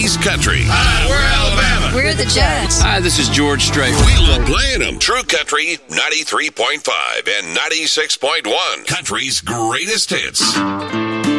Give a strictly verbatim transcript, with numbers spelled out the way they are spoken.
nineties Country. Hi, we're Alabama. We're the Jets. Hi, this is George Strait. We love playing them. True Country, ninety-three point five and ninety-six point one. Country's greatest hits.